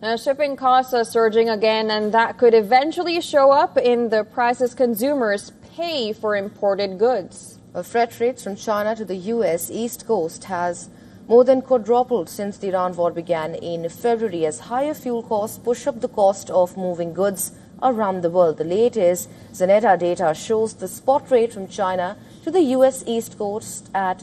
Shipping costs are surging again, and that could eventually show up in the prices consumers pay for imported goods. Freight rates from China to the U.S. East Coast has more than quadrupled since the Iran war began in February as higher fuel costs push up the cost of moving goods around the world. The latest Xeneta data shows the spot rate from China to the U.S. East Coast at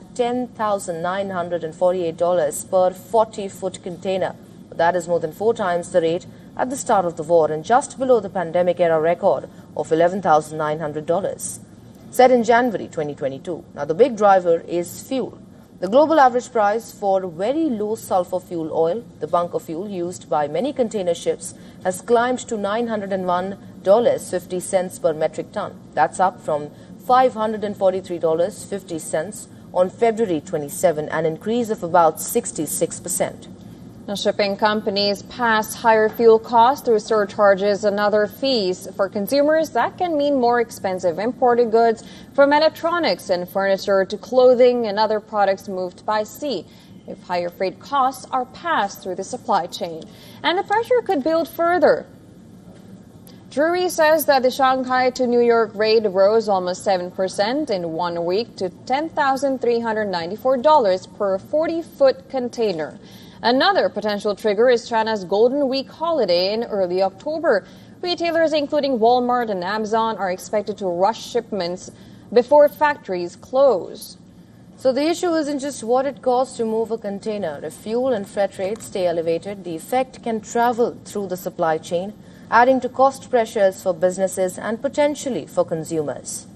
$10,948 per 40-foot container. That is more than 4 times the rate at the start of the war and just below the pandemic-era record of $11,900 set in January 2022. Now, the big driver is fuel. The global average price for very low sulfur fuel oil, the bunker fuel used by many container ships, has climbed to $901.50 per metric ton. That's up from $543.50 on February 27, an increase of about 66%. Now, shipping companies pass higher fuel costs through surcharges and other fees. For consumers, that can mean more expensive imported goods, from electronics and furniture to clothing and other products moved by sea, if higher freight costs are passed through the supply chain. And the pressure could build further. Drewry says that the Shanghai to New York rate rose almost 7% in 1 week to $10,394 per 40-foot container. Another potential trigger is China's Golden Week holiday in early October. Retailers, including Walmart and Amazon, are expected to rush shipments before factories close. So the issue isn't just what it costs to move a container. If fuel and freight rates stay elevated, the effect can travel through the supply chain, adding to cost pressures for businesses and potentially for consumers.